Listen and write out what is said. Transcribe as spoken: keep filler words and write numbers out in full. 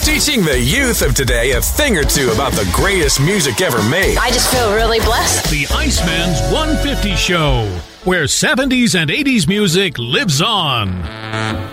Teaching the youth of today a thing or two about the greatest music ever made. I just feel really blessed. The Iceman's one fifty Show, where seventies and eighties music lives on.